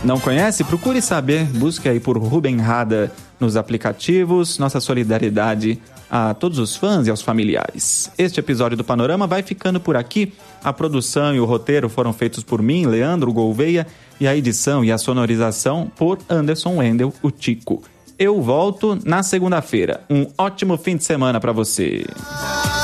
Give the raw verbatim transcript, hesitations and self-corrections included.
Não conhece? Procure saber. Busque aí por Rubem Rada nos aplicativos. Nossa solidariedade a todos os fãs e aos familiares. Este episódio do Panorama vai ficando por aqui. A produção e o roteiro foram feitos por mim, Leandro Gouveia, e a edição e a sonorização por Anderson Wendel, o Tico. Eu volto na segunda-feira. Um ótimo fim de semana para você.